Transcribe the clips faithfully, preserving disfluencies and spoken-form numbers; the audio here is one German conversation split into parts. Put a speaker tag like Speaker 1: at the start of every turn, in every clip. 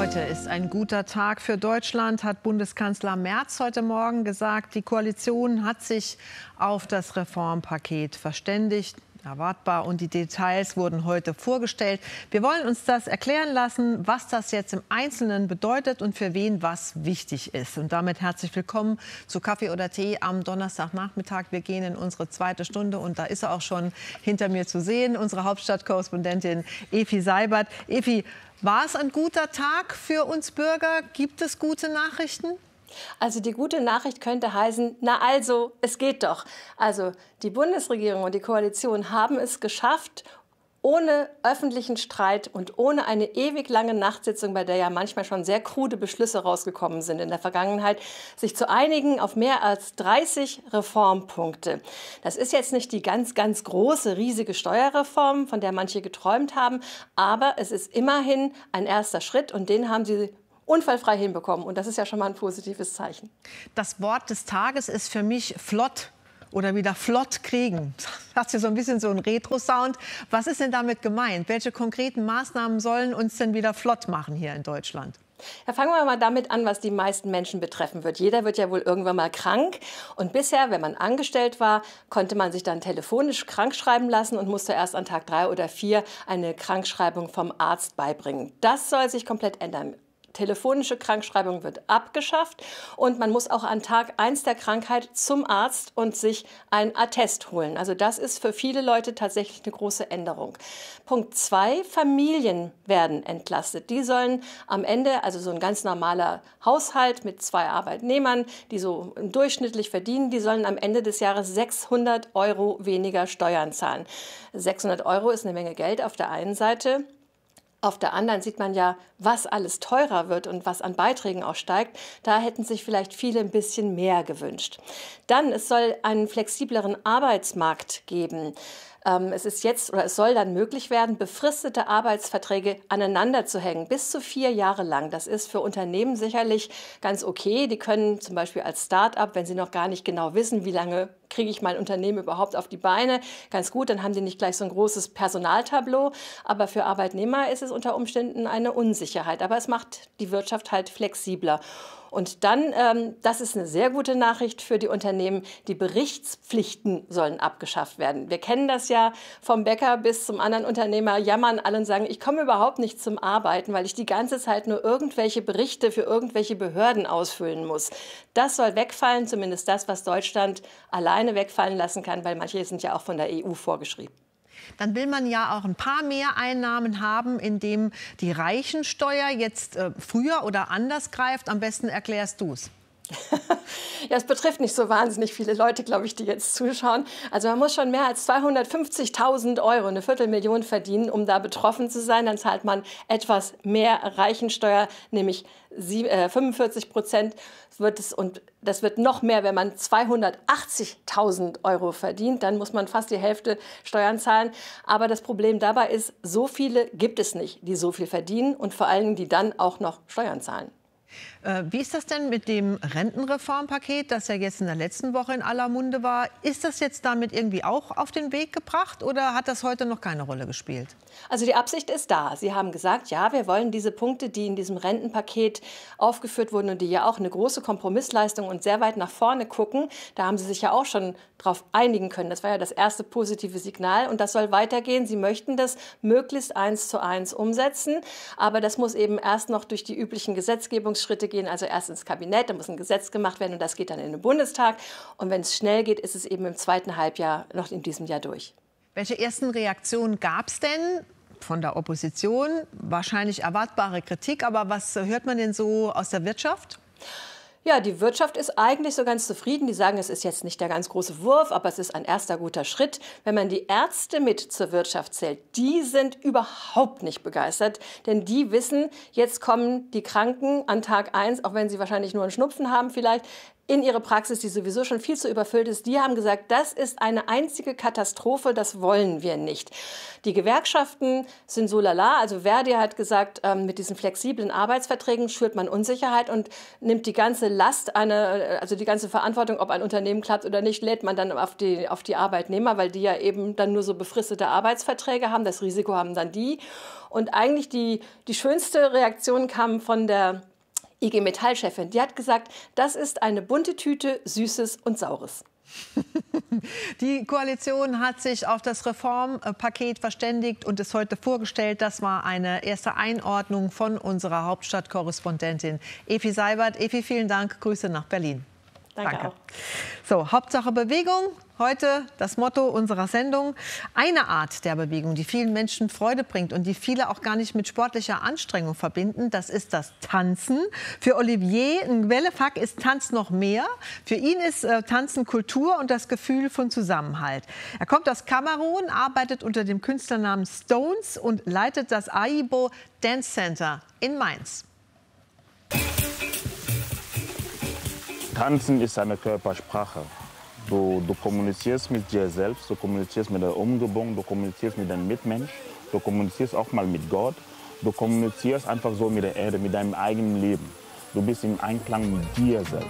Speaker 1: Heute ist ein guter Tag für Deutschland, hat Bundeskanzler Merz heute Morgen gesagt. Die Koalition hat sich auf das Reformpaket verständigt. Erwartbar, und die Details wurden heute vorgestellt. Wir wollen uns das erklären lassen, was das jetzt im Einzelnen bedeutet und für wen was wichtig ist. Und damit herzlich willkommen zu Kaffee oder Tee am Donnerstagnachmittag. Wir gehen in unsere zweite Stunde und da ist er auch schon hinter mir zu sehen, unsere Hauptstadtkorrespondentin Efi Seibert. Efi, war es ein guter Tag für uns Bürger? Gibt es gute Nachrichten?
Speaker 2: Also die gute Nachricht könnte heißen, na also, es geht doch. Also die Bundesregierung und die Koalition haben es geschafft, ohne öffentlichen Streit und ohne eine ewig lange Nachtsitzung, bei der ja manchmal schon sehr krude Beschlüsse rausgekommen sind in der Vergangenheit, sich zu einigen auf mehr als dreißig Reformpunkte. Das ist jetzt nicht die ganz, ganz große, riesige Steuerreform, von der manche geträumt haben, aber es ist immerhin ein erster Schritt und den haben sie unfallfrei hinbekommen. Und das ist ja schon mal ein positives Zeichen.
Speaker 1: Das Wort des Tages ist für mich flott oder wieder flott kriegen. Das hat hier so ein bisschen so einen Retro-Sound. Was ist denn damit gemeint? Welche konkreten Maßnahmen sollen uns denn wieder flott machen hier in Deutschland?
Speaker 2: Ja, fangen wir mal damit an, was die meisten Menschen betreffen wird. Jeder wird ja wohl irgendwann mal krank. Und bisher, wenn man angestellt war, konnte man sich dann telefonisch krankschreiben lassen und musste erst an Tag drei oder vier eine Krankschreibung vom Arzt beibringen. Das soll sich komplett ändern. Telefonische Krankschreibung wird abgeschafft und man muss auch an Tag eins der Krankheit zum Arzt und sich ein Attest holen. Also das ist für viele Leute tatsächlich eine große Änderung. Punkt zwei, Familien werden entlastet. Die sollen am Ende, also so ein ganz normaler Haushalt mit zwei Arbeitnehmern, die so durchschnittlich verdienen, die sollen am Ende des Jahres sechshundert Euro weniger Steuern zahlen. sechshundert Euro ist eine Menge Geld auf der einen Seite. Auf der anderen sieht man ja, was alles teurer wird und was an Beiträgen auch steigt. Da hätten sich vielleicht viele ein bisschen mehr gewünscht. Dann, es soll einen flexibleren Arbeitsmarkt geben. Es ist jetzt oder es soll dann möglich werden, befristete Arbeitsverträge aneinander zu hängen, bis zu vier Jahre lang. Das ist für Unternehmen sicherlich ganz okay. Die können zum Beispiel als Start-up, wenn sie noch gar nicht genau wissen, wie lange kriege ich mein Unternehmen überhaupt auf die Beine, ganz gut, dann haben die nicht gleich so ein großes Personaltableau. Aber für Arbeitnehmer ist es unter Umständen eine Unsicherheit. Aber es macht die Wirtschaft halt flexibler. Und dann, ähm, das ist eine sehr gute Nachricht für die Unternehmen, die Berichtspflichten sollen abgeschafft werden. Wir kennen das ja vom Bäcker bis zum anderen Unternehmer, jammern alle und sagen, ich komme überhaupt nicht zum Arbeiten, weil ich die ganze Zeit nur irgendwelche Berichte für irgendwelche Behörden ausfüllen muss. Das soll wegfallen, zumindest das, was Deutschland alleine wegfallen lassen kann, weil manche sind ja auch von der E U vorgeschrieben.
Speaker 1: Dann will man ja auch ein paar mehr Einnahmen haben, indem die Reichensteuer jetzt äh, früher oder anders greift. Am besten erklärst du es.
Speaker 2: Ja, es betrifft nicht so wahnsinnig viele Leute, glaube ich, die jetzt zuschauen. Also man muss schon mehr als zweihundertfünfzigtausend Euro, eine Viertelmillion verdienen, um da betroffen zu sein. Dann zahlt man etwas mehr Reichensteuer, nämlich fünfundvierzig Prozent. Wird es, und das wird noch mehr, wenn man zweihundertachtzigtausend Euro verdient. Dann muss man fast die Hälfte Steuern zahlen. Aber das Problem dabei ist, so viele gibt es nicht, die so viel verdienen und vor allem, die dann auch noch Steuern zahlen.
Speaker 1: Wie ist das denn mit dem Rentenreformpaket, das ja jetzt in der letzten Woche in aller Munde war? Ist das jetzt damit irgendwie auch auf den Weg gebracht oder hat das heute noch keine Rolle gespielt?
Speaker 2: Also die Absicht ist da. Sie haben gesagt, ja, wir wollen diese Punkte, die in diesem Rentenpaket aufgeführt wurden und die ja auch eine große Kompromissleistung und sehr weit nach vorne gucken, da haben Sie sich ja auch schon darauf einigen können. Das war ja das erste positive Signal und das soll weitergehen. Sie möchten das möglichst eins zu eins umsetzen, aber das muss eben erst noch durch die üblichen Gesetzgebungsschritte gehen, also erst ins Kabinett, da muss ein Gesetz gemacht werden und das geht dann in den Bundestag. Und wenn es schnell geht, ist es eben im zweiten Halbjahr noch in diesem Jahr durch.
Speaker 1: Welche ersten Reaktionen gab es denn von der Opposition? Wahrscheinlich erwartbare Kritik, aber was hört man denn so aus der Wirtschaft?
Speaker 2: Ja, die Wirtschaft ist eigentlich so ganz zufrieden. Die sagen, es ist jetzt nicht der ganz große Wurf, aber es ist ein erster guter Schritt. Wenn man die Ärzte mit zur Wirtschaft zählt, die sind überhaupt nicht begeistert. Denn die wissen, jetzt kommen die Kranken an Tag eins, auch wenn sie wahrscheinlich nur einen Schnupfen haben vielleicht, in ihre Praxis, die sowieso schon viel zu überfüllt ist, die haben gesagt, das ist eine einzige Katastrophe, das wollen wir nicht. Die Gewerkschaften sind so lala, also Verdi hat gesagt, mit diesen flexiblen Arbeitsverträgen schürt man Unsicherheit und nimmt die ganze Last, eine, also die ganze Verantwortung, ob ein Unternehmen klappt oder nicht, lädt man dann auf die, auf die Arbeitnehmer, weil die ja eben dann nur so befristete Arbeitsverträge haben. Das Risiko haben dann die. Und eigentlich die, die schönste Reaktion kam von der I G Metall-Chefin. Die hat gesagt, das ist eine bunte Tüte, Süßes und Saures.
Speaker 1: Die Koalition hat sich auf das Reformpaket verständigt und es heute vorgestellt. Das war eine erste Einordnung von unserer Hauptstadtkorrespondentin Efi Seibert. Efi, vielen Dank. Grüße nach Berlin.
Speaker 2: Danke,
Speaker 1: Danke.
Speaker 2: auch.
Speaker 1: So, Hauptsache Bewegung. Heute das Motto unserer Sendung. Eine Art der Bewegung, die vielen Menschen Freude bringt und die viele auch gar nicht mit sportlicher Anstrengung verbinden, das ist das Tanzen. Für Olivier Ngwelefak ist Tanz noch mehr. Für ihn ist äh, Tanzen Kultur und das Gefühl von Zusammenhalt. Er kommt aus Kamerun, arbeitet unter dem Künstlernamen Stones und leitet das Aibo Dance Center in Mainz.
Speaker 3: Tanzen ist eine Körpersprache. Du, du kommunizierst mit dir selbst, du kommunizierst mit der Umgebung, du kommunizierst mit deinem Mitmensch, du kommunizierst auch mal mit Gott, du kommunizierst einfach so mit der Erde, mit deinem eigenen Leben. Du bist im Einklang mit dir selbst.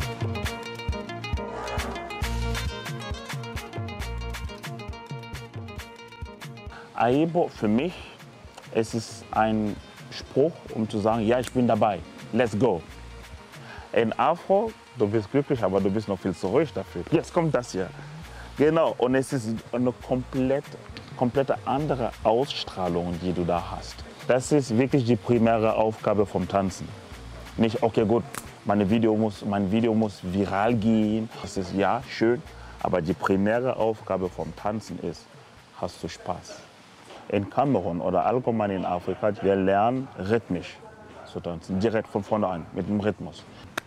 Speaker 3: Aibo für mich, es ist ein Spruch, um zu sagen, ja, ich bin dabei, let's go. In Afro, du bist glücklich, aber du bist noch viel zu ruhig dafür. Jetzt kommt das hier. Genau, und es ist eine komplett, komplette andere Ausstrahlung, die du da hast. Das ist wirklich die primäre Aufgabe vom Tanzen. Nicht, okay, gut, meine Video muss, mein Video muss viral gehen. Das ist ja schön, aber die primäre Aufgabe vom Tanzen ist, hast du Spaß. In Kamerun oder allgemein in Afrika, wir lernen rhythmisch zu tanzen, direkt von vorne an, mit dem Rhythmus.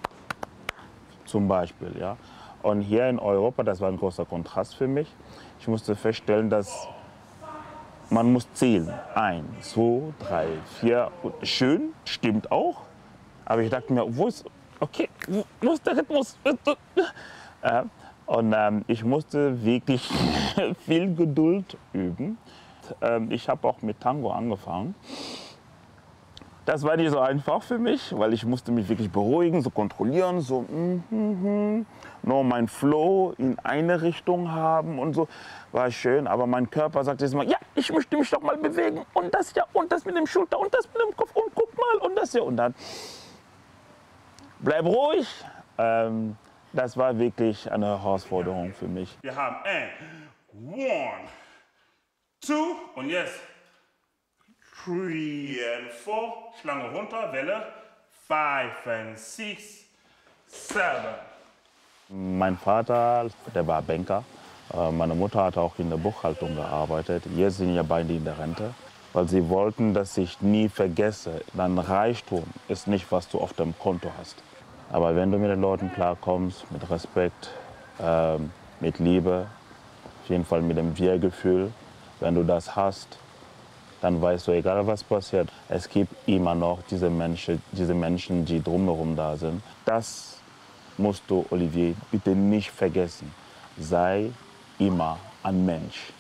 Speaker 3: Zum Beispiel, ja. Und hier in Europa, das war ein großer Kontrast für mich. Ich musste feststellen, dass man muss zählen. Eins, zwei, drei, vier. Schön, stimmt auch. Aber ich dachte mir, wo ist, okay, wo ist der Rhythmus? Äh, und ähm, ich musste wirklich viel Geduld üben. Ähm, ich habe auch mit Tango angefangen. Das war nicht so einfach für mich, weil ich musste mich wirklich beruhigen, so kontrollieren, so mm, mm, mm, nur mein Flow in eine Richtung haben und so. War schön, aber mein Körper sagte jetzt mal, ja, ich möchte mich doch mal bewegen und das ja und das mit dem Schulter und das mit dem Kopf und guck mal und das ja und dann. Bleib ruhig. Ähm, das war wirklich eine Herausforderung für mich.
Speaker 4: Wir haben ein, one, two und jetzt three and four, Schlange runter, Welle, five and six, seven.
Speaker 3: Mein Vater, der war Banker. Meine Mutter hat auch in der Buchhaltung gearbeitet. Jetzt sind ja beide in der Rente, weil sie wollten, dass ich nie vergesse, dein Reichtum ist nicht, was du auf dem Konto hast. Aber wenn du mit den Leuten klarkommst, mit Respekt, äh, mit Liebe, auf jeden Fall mit dem Wir-Gefühl, wenn du das hast, dann weißt du, egal was passiert, es gibt immer noch diese Menschen, diese Menschen, die drumherum da sind. Das musst du, Olivier, bitte nicht vergessen. Sei immer ein Mensch.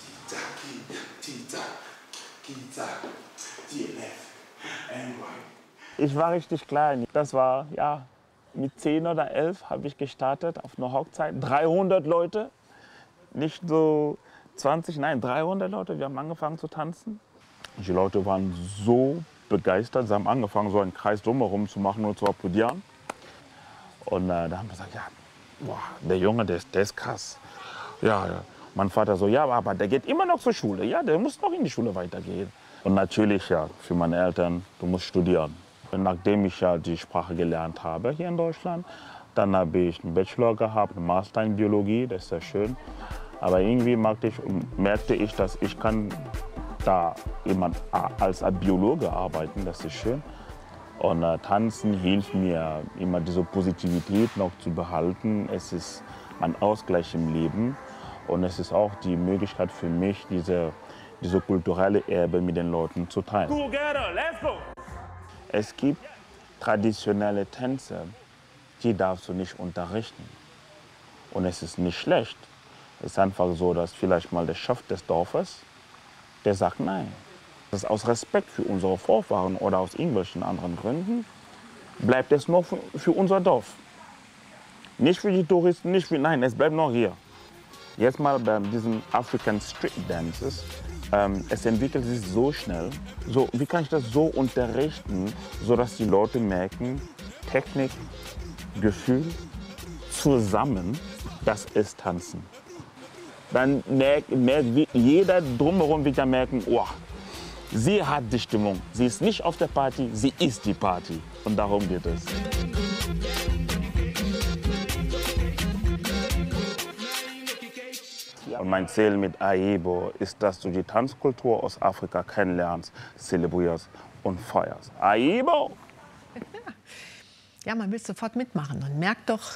Speaker 3: Ich war richtig klein. Das war, ja, mit zehn oder elf habe ich gestartet auf einer Hochzeit. dreihundert Leute, nicht so zwanzig, nein, dreihundert Leute. Wir haben angefangen zu tanzen. Die Leute waren so begeistert, sie haben angefangen, so einen Kreis drumherum zu machen und zu applaudieren. Und äh, da haben wir gesagt, ja, boah, der Junge, der ist, der ist krass. Ja, ja. Mein Vater so, ja, aber der geht immer noch zur Schule. Ja, der muss noch in die Schule weitergehen. Und natürlich, ja, für meine Eltern, du musst studieren. Und nachdem ich ja die Sprache gelernt habe hier in Deutschland, dann habe ich einen Bachelor gehabt, einen Master in Biologie, das ist sehr schön. Aber irgendwie merkte ich, merkte ich, dass ich kann da jemand als Biologe arbeiten, das ist schön. Und äh, Tanzen hilft mir, immer diese Positivität noch zu behalten. Es ist mein Ausgleich im Leben und es ist auch die Möglichkeit für mich, diese, diese kulturelle Erbe mit den Leuten zu teilen.
Speaker 4: Together, let's go!
Speaker 3: Es gibt traditionelle Tänze, die darfst du nicht unterrichten. Und es ist nicht schlecht. Es ist einfach so, dass vielleicht mal der Chef des Dorfes, der sagt nein. Das ist aus Respekt für unsere Vorfahren oder aus irgendwelchen anderen Gründen, bleibt es nur für unser Dorf. Nicht für die Touristen, nicht für, nein, es bleibt noch hier. Jetzt mal bei diesen African Street Dances. Ähm, es entwickelt sich so schnell. So, wie kann ich das so unterrichten, sodass die Leute merken, Technik, Gefühl, zusammen, das ist Tanzen. Dann merkt, merkt jeder drumherum wird ja merken, oh, sie hat die Stimmung. Sie ist nicht auf der Party, sie ist die Party. Und darum geht es. Und mein Ziel mit Aibo ist, dass du die Tanzkultur aus Afrika kennenlernst, zelebrierst und feierst. Aibo!
Speaker 1: Ja, man will sofort mitmachen. Man merkt doch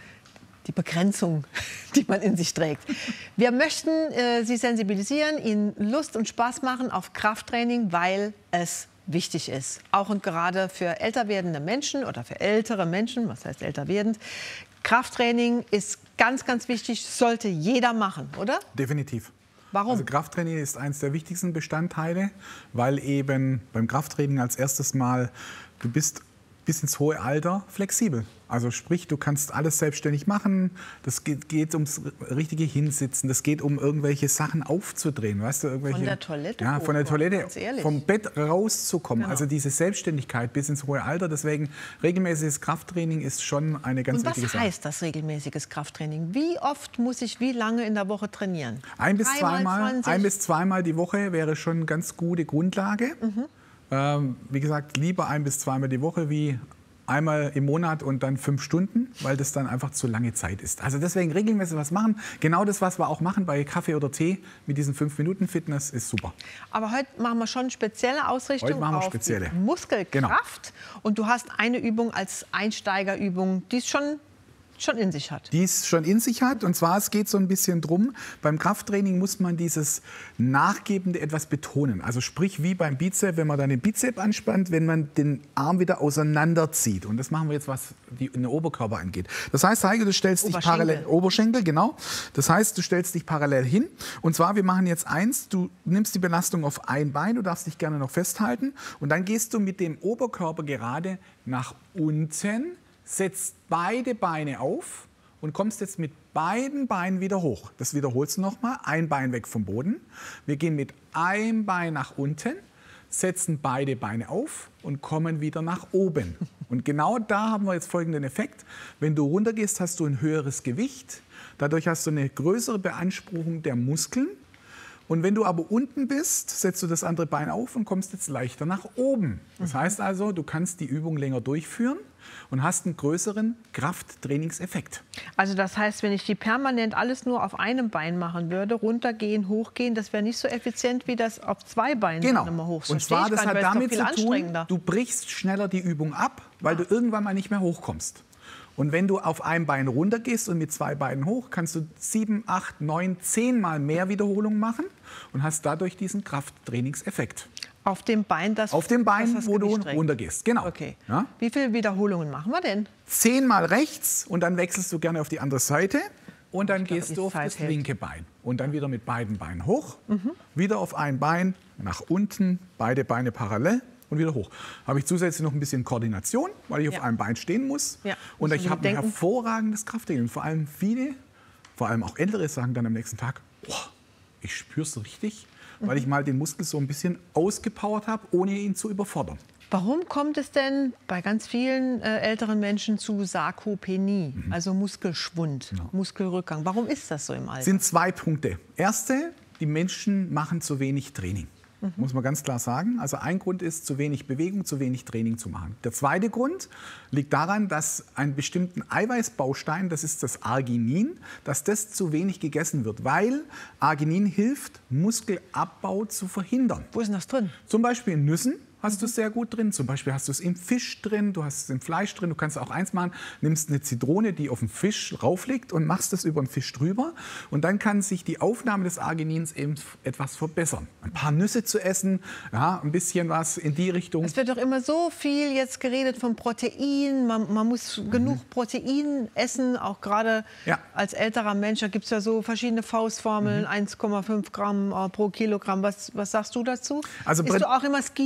Speaker 1: die Begrenzung, die man in sich trägt. Wir möchten äh, Sie sensibilisieren, Ihnen Lust und Spaß machen auf Krafttraining, weil es wichtig ist. Auch und gerade für älter werdende Menschen oder für ältere Menschen, was heißt älter werdend, Krafttraining ist ganz, ganz wichtig, sollte jeder machen, oder?
Speaker 5: Definitiv.
Speaker 1: Warum?
Speaker 5: Also Krafttraining ist eines der wichtigsten Bestandteile, weil eben beim Krafttraining als erstes Mal, du bist bis ins hohe Alter flexibel. Also sprich, du kannst alles selbstständig machen. Das geht, geht ums richtige Hinsitzen. Das geht um irgendwelche Sachen aufzudrehen. Weißt du, irgendwelche,
Speaker 1: von der Toilette
Speaker 5: Ja, von der Toilette, vom Bett rauszukommen.
Speaker 1: Genau.
Speaker 5: Also diese Selbstständigkeit bis ins hohe Alter. Deswegen regelmäßiges Krafttraining ist schon eine ganz
Speaker 1: Und
Speaker 5: wichtige
Speaker 1: was
Speaker 5: Sache.
Speaker 1: heißt das regelmäßiges Krafttraining? Wie oft muss ich wie lange in der Woche trainieren?
Speaker 5: Ein bis,
Speaker 1: Dreimal
Speaker 5: zweimal,
Speaker 1: zwanzig?
Speaker 5: ein bis zweimal die Woche wäre schon eine ganz gute Grundlage.
Speaker 1: Mhm.
Speaker 5: Ähm, wie gesagt, lieber ein bis zweimal die Woche wie einmal im Monat und dann fünf Stunden, weil das dann einfach zu lange Zeit ist. Also deswegen regelmäßig was machen. Genau das, was wir auch machen bei Kaffee oder Tee mit diesen fünf Minuten Fitness, ist super.
Speaker 1: Aber heute machen wir schon spezielle Ausrichtung
Speaker 5: Heute machen wir
Speaker 1: auf
Speaker 5: spezielle.
Speaker 1: die Muskelkraft.
Speaker 5: Genau.
Speaker 1: Und du hast eine Übung als Einsteigerübung, die es schon, schon in sich hat.
Speaker 5: Die es schon in sich hat. Und zwar, es geht so ein bisschen drum, beim Krafttraining muss man dieses Nachgebende etwas betonen. Also sprich, wie beim Bizep, wenn man dann den Bizep anspannt, wenn man den Arm wieder auseinanderzieht. Und das machen wir jetzt, was die, den Oberkörper angeht. Das heißt, Heike, du stellst dich parallel, Oberschenkel, genau. Das heißt, du stellst dich parallel hin. Und zwar, wir machen jetzt eins, du nimmst die Belastung auf ein Bein, du darfst dich gerne noch festhalten. Und dann gehst du mit dem Oberkörper gerade nach unten, setzt beide Beine auf und kommst jetzt mit beiden Beinen wieder hoch. Das wiederholst du nochmal. Ein Bein weg vom Boden. Wir gehen mit einem Bein nach unten, setzen beide Beine auf und kommen wieder nach oben. Und genau da haben wir jetzt folgenden Effekt. Wenn du runtergehst, hast du ein höheres Gewicht. Dadurch hast du eine größere Beanspruchung der Muskeln. Und wenn du aber unten bist, setzt du das andere Bein auf und kommst jetzt leichter nach oben. Das heißt also, du kannst die Übung länger durchführen und hast einen größeren Krafttrainingseffekt.
Speaker 1: Also das heißt, wenn ich die permanent alles nur auf einem Bein machen würde, runtergehen, hochgehen, das wäre nicht so effizient wie das auf zwei Beinen
Speaker 5: Genau.
Speaker 1: immer hoch.
Speaker 5: Und zwar, das hat damit zu tun,
Speaker 1: anstrengender.
Speaker 5: du brichst schneller die Übung ab, weil du irgendwann mal nicht mehr hochkommst. Und wenn du auf einem Bein runtergehst und mit zwei Beinen hoch, kannst du sieben, acht, neun, zehn Mal mehr Wiederholungen machen und hast dadurch diesen Krafttrainingseffekt.
Speaker 1: Auf dem Bein, das
Speaker 5: Auf dem Bein,
Speaker 1: das
Speaker 5: wo du
Speaker 1: Gewicht trägt.
Speaker 5: runtergehst. Genau.
Speaker 1: Okay.
Speaker 5: Ja?
Speaker 1: Wie viele Wiederholungen machen wir denn?
Speaker 5: Zehnmal rechts und dann wechselst du gerne auf die andere Seite. Und dann
Speaker 1: glaube,
Speaker 5: gehst
Speaker 1: die
Speaker 5: du auf
Speaker 1: Zeit
Speaker 5: das
Speaker 1: hält.
Speaker 5: linke Bein. Und dann wieder mit beiden Beinen hoch, wieder auf ein Bein, nach unten, beide Beine parallel und wieder hoch. Habe ich zusätzlich noch ein bisschen Koordination, weil ich
Speaker 1: Ja.
Speaker 5: auf einem Bein stehen muss.
Speaker 1: Ja.
Speaker 5: Und
Speaker 1: Musst
Speaker 5: ich
Speaker 1: du
Speaker 5: habe ein
Speaker 1: denken.
Speaker 5: hervorragendes Krafttraining. Und vor allem viele, vor allem auch Ältere, sagen dann am nächsten Tag, oh, ich spüre es richtig, weil ich mal den Muskel so ein bisschen ausgepowert habe, ohne ihn zu überfordern.
Speaker 1: Warum kommt es denn bei ganz vielen äh, älteren Menschen zu Sarkopenie,
Speaker 5: Mhm.
Speaker 1: also Muskelschwund, Muskelrückgang? Warum ist das so im Alter?
Speaker 5: Es sind zwei Punkte. Erste, die Menschen machen zu wenig Training.
Speaker 1: Mhm.
Speaker 5: Muss man ganz klar sagen. Also ein Grund ist, zu wenig Bewegung, zu wenig Training zu machen. Der zweite Grund liegt daran, dass einen bestimmten Eiweißbaustein, das ist das Arginin, dass das zu wenig gegessen wird, weil Arginin hilft, Muskelabbau zu verhindern.
Speaker 1: Wo ist denn das drin?
Speaker 5: Zum Beispiel in Nüssen hast du es sehr gut drin. Zum Beispiel hast du es im Fisch drin, du hast es im Fleisch drin. Du kannst auch eins machen, nimmst eine Zitrone, die auf den Fisch raufliegt und machst es über den Fisch drüber. Und dann kann sich die Aufnahme des Arginins eben etwas verbessern. Ein paar Nüsse zu essen, ja, ein bisschen was in die Richtung.
Speaker 1: Es wird doch immer so viel jetzt geredet von Protein. Man, man muss genug Protein essen, auch gerade
Speaker 5: Ja.
Speaker 1: als älterer Mensch. Da gibt es ja so verschiedene Faustformeln, eins Komma fünf Gramm äh, pro Kilogramm. Was, was sagst du dazu?
Speaker 5: Also
Speaker 1: Isst
Speaker 5: Bre-
Speaker 1: du auch immer Skier und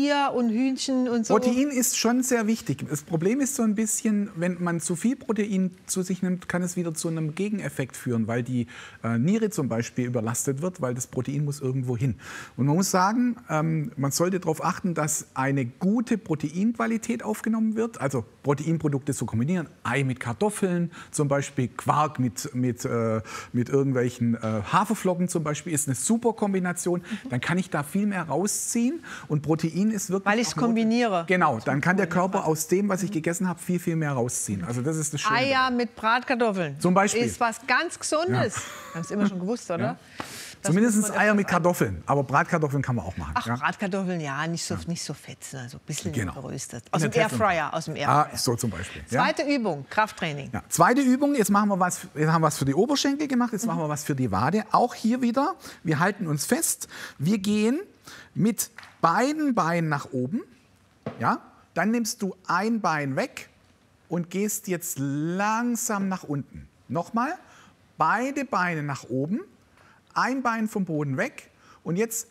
Speaker 1: und Hühnchen und so.
Speaker 5: Protein ist schon sehr wichtig. Das Problem ist so ein bisschen, wenn man zu viel Protein zu sich nimmt, kann es wieder zu einem Gegeneffekt führen, weil die äh, Niere zum Beispiel überlastet wird, weil das Protein muss irgendwo hin. Und man muss sagen, ähm, man sollte darauf achten, dass eine gute Proteinqualität aufgenommen wird. Also Proteinprodukte zu kombinieren, Ei mit Kartoffeln, zum Beispiel Quark mit, mit, äh, mit irgendwelchen äh, Haferflocken zum Beispiel, ist eine super Kombination. Dann kann ich da viel mehr rausziehen und Protein ist wirklich...
Speaker 1: Weil ich es kombiniere.
Speaker 5: Genau, dann kann der Körper aus dem, was ich gegessen habe, viel, viel mehr rausziehen. Also das ist das Schöne.
Speaker 1: Eier mit Bratkartoffeln.
Speaker 5: Zum Beispiel.
Speaker 1: Ist was ganz Gesundes. Ja. Haben es immer schon gewusst, oder?
Speaker 5: Ja. Zumindest Eier mit Kartoffeln. Aber Bratkartoffeln kann man auch machen.
Speaker 1: Ach,
Speaker 5: ja?
Speaker 1: Bratkartoffeln, ja, nicht so, ja. nicht so fett, also ein bisschen
Speaker 5: genau.
Speaker 1: geröstet. Aus dem Airfryer, aus dem Airfryer.
Speaker 5: Ah, so zum Beispiel.
Speaker 1: Zweite ja? Übung, Krafttraining.
Speaker 5: Ja. Zweite Übung, jetzt machen wir was, jetzt haben wir was für die Oberschenkel gemacht, jetzt mhm. machen wir was für die Wade. Auch hier wieder, wir halten uns fest, wir gehen mit beiden Beinen nach oben, ja? Dann nimmst du ein Bein weg und gehst jetzt langsam nach unten. Nochmal, beide Beine nach oben, ein Bein vom Boden weg und jetzt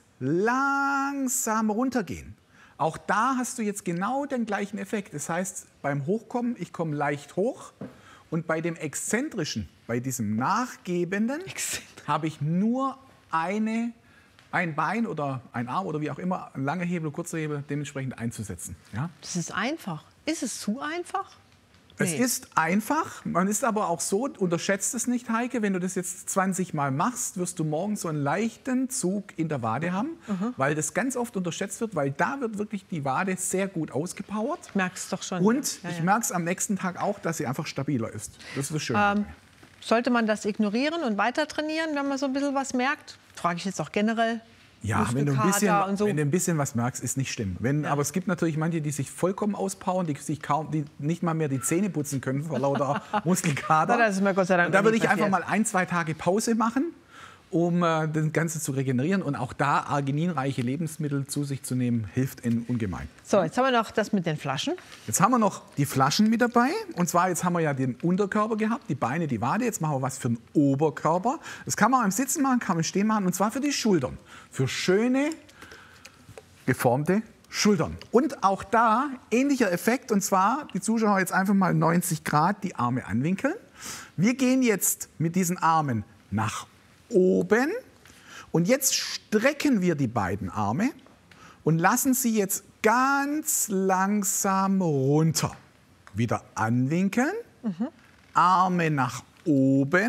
Speaker 5: langsam runtergehen. Auch da hast du jetzt genau den gleichen Effekt. Das heißt, beim Hochkommen, ich komme leicht hoch und bei dem Exzentrischen, bei diesem Nachgebenden, habe ich nur eine, ein Bein oder ein Arm oder wie auch immer, ein langer Hebel, kurzer Hebel, dementsprechend einzusetzen. Ja?
Speaker 1: Das ist einfach. Ist es zu einfach?
Speaker 5: Es
Speaker 1: Nee.
Speaker 5: ist einfach, man ist aber auch so, unterschätzt es nicht, Heike, wenn du das jetzt zwanzig Mal machst, wirst du morgen so einen leichten Zug in der Wade haben, mhm. weil das ganz oft unterschätzt wird, weil da wird wirklich die Wade sehr gut ausgepowert.
Speaker 1: Ich merke es doch schon.
Speaker 5: Und
Speaker 1: ja,
Speaker 5: ich
Speaker 1: ja.
Speaker 5: merke es am nächsten Tag auch, dass sie einfach stabiler ist. Das ist das Schöne.
Speaker 1: Ähm, sollte man das ignorieren und weiter trainieren, wenn man so ein bisschen was merkt? Frage ich jetzt auch generell.
Speaker 5: Ja, wenn du, ein bisschen,
Speaker 1: und so.
Speaker 5: wenn du ein bisschen was merkst, ist nicht schlimm. Wenn, ja. Aber es gibt natürlich manche, die sich vollkommen auspowern, die sich kaum, die nicht mal mehr die Zähne putzen können vor lauter Muskelkater.
Speaker 1: Das ist mir Gott sei Dank
Speaker 5: und da würde ich
Speaker 1: passiert.
Speaker 5: einfach mal ein, zwei Tage Pause machen, um äh, das Ganze zu regenerieren. Und auch da argininreiche Lebensmittel zu sich zu nehmen, hilft in ungemein.
Speaker 1: So, jetzt haben wir noch das mit den Flaschen.
Speaker 5: Jetzt haben wir noch die Flaschen mit dabei. Und zwar, jetzt haben wir ja den Unterkörper gehabt, die Beine, die Wade. Jetzt machen wir was für den Oberkörper. Das kann man im Sitzen machen, kann man im Stehen machen. Und zwar für die Schultern. Für schöne, geformte Schultern. Und auch da ähnlicher Effekt. Und zwar, die Zuschauer jetzt einfach mal neunzig Grad die Arme anwinkeln. Wir gehen jetzt mit diesen Armen nach oben. Und jetzt strecken wir die beiden Arme und lassen sie jetzt ganz langsam runter. Wieder anwinkeln, mhm. Arme nach oben,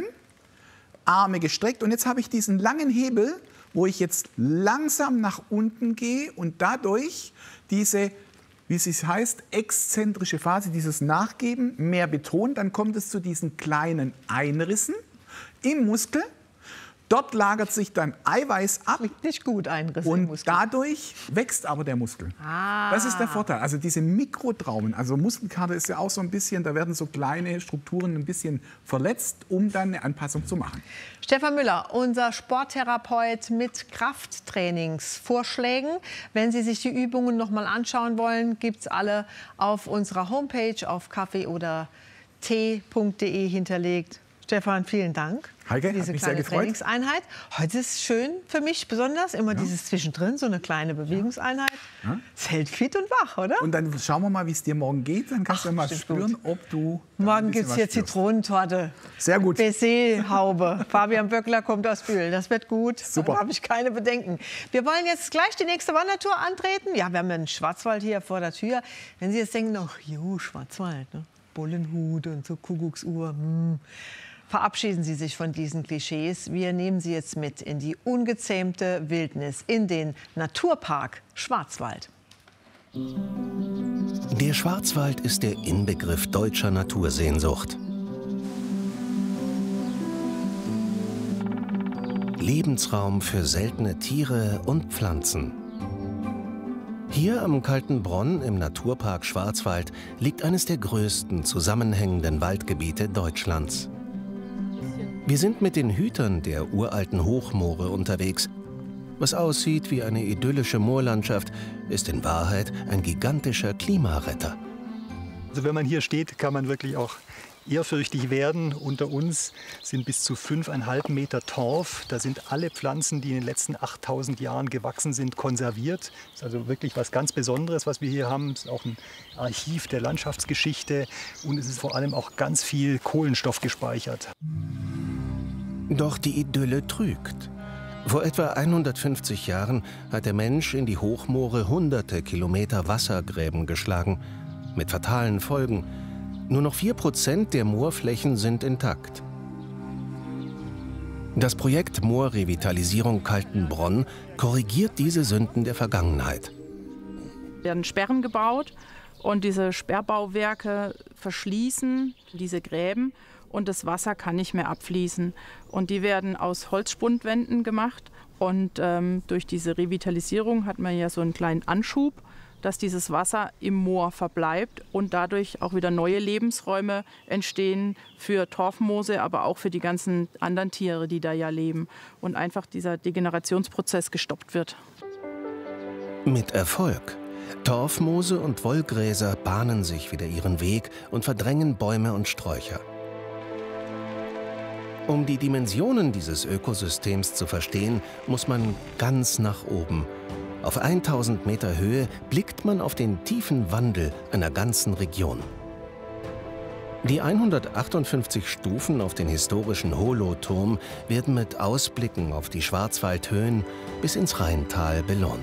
Speaker 5: Arme gestreckt. Und jetzt habe ich diesen langen Hebel, wo ich jetzt langsam nach unten gehe und dadurch diese, wie es heißt, exzentrische Phase, dieses Nachgeben mehr betont. Dann kommt es zu diesen kleinen Einrissen im Muskel. Dort lagert sich dann Eiweiß ab.
Speaker 1: Richtig gut Einriss
Speaker 5: und
Speaker 1: im Muskel.
Speaker 5: dadurch wächst aber der Muskel.
Speaker 1: Ah.
Speaker 5: Das ist der Vorteil. Also diese Mikrotraumen, also Muskelkater ist ja auch so ein bisschen, da werden so kleine Strukturen ein bisschen verletzt, um dann eine Anpassung zu machen.
Speaker 1: Stefan Müller, unser Sporttherapeut mit Krafttrainingsvorschlägen. Wenn Sie sich die Übungen noch mal anschauen wollen, gibt es alle auf unserer Homepage auf kaffee oder tee punkt de hinterlegt. Stefan, vielen Dank
Speaker 5: Heike,
Speaker 1: für diese
Speaker 5: hat mich
Speaker 1: kleine
Speaker 5: sehr gefreut.
Speaker 1: Trainingseinheit. Heute ist es schön für mich besonders, immer ja. dieses Zwischendrin, so eine kleine Bewegungseinheit.
Speaker 5: Ja.
Speaker 1: Es hält fit und wach, oder?
Speaker 5: Und dann schauen wir mal, wie es dir morgen geht. Dann kannst
Speaker 1: Ach,
Speaker 5: du mal spüren,
Speaker 1: gut.
Speaker 5: ob du
Speaker 1: Morgen gibt es hier
Speaker 5: spürst.
Speaker 1: Zitronentorte.
Speaker 5: Sehr gut.
Speaker 1: Baiser-Haube. Fabian Böckler kommt aus Bühl. Das wird gut.
Speaker 5: Super.
Speaker 1: Da habe ich keine Bedenken. Wir wollen jetzt gleich die nächste Wandertour antreten. Ja, wir haben einen Schwarzwald hier vor der Tür. Wenn Sie jetzt denken, ach jo, Schwarzwald, ne? Bullenhut und so Kuckucksuhr. Hm. Verabschieden Sie sich von diesen Klischees. Wir nehmen Sie jetzt mit in die ungezähmte Wildnis, in den Naturpark Schwarzwald.
Speaker 6: Der Schwarzwald ist der Inbegriff deutscher Natursehnsucht. Lebensraum für seltene Tiere und Pflanzen. Hier am Kaltenbronn im Naturpark Schwarzwald liegt eines der größten zusammenhängenden Waldgebiete Deutschlands. Wir sind mit den Hütern der uralten Hochmoore unterwegs. Was aussieht wie eine idyllische Moorlandschaft, ist in Wahrheit ein gigantischer Klimaretter.
Speaker 7: Also wenn man hier steht, kann man wirklich auch ehrfürchtig werden. Unter uns sind bis zu fünfeinhalb Meter Torf. Da sind alle Pflanzen, die in den letzten achttausend Jahren gewachsen sind, konserviert. Das ist also wirklich was ganz Besonderes, was wir hier haben. Es ist auch ein Archiv der Landschaftsgeschichte und es ist vor allem auch ganz viel Kohlenstoff gespeichert.
Speaker 6: Doch die Idylle trügt. Vor etwa hundertfünfzig Jahren hat der Mensch in die Hochmoore hunderte Kilometer Wassergräben geschlagen, mit fatalen Folgen. Nur noch vier Prozent der Moorflächen sind intakt. Das Projekt Moorrevitalisierung Kaltenbronn korrigiert diese Sünden der Vergangenheit.
Speaker 8: Es werden Sperren gebaut und diese Sperrbauwerke verschließen diese Gräben. Und das Wasser kann nicht mehr abfließen. Und die werden aus Holzspundwänden gemacht. Und ähm, durch diese Revitalisierung hat man ja so einen kleinen Anschub, dass dieses Wasser im Moor verbleibt und dadurch auch wieder neue Lebensräume entstehen für Torfmoose, aber auch für die ganzen anderen Tiere, die da ja leben. Und einfach dieser Degenerationsprozess gestoppt wird.
Speaker 6: Mit Erfolg. Torfmoose und Wollgräser bahnen sich wieder ihren Weg und verdrängen Bäume und Sträucher. Um die Dimensionen dieses Ökosystems zu verstehen, muss man ganz nach oben. Auf tausend Meter Höhe blickt man auf den tiefen Wandel einer ganzen Region. Die hundertachtundfünfzig Stufen auf den historischen Holoturm werden mit Ausblicken auf die Schwarzwaldhöhen bis ins Rheintal belohnt.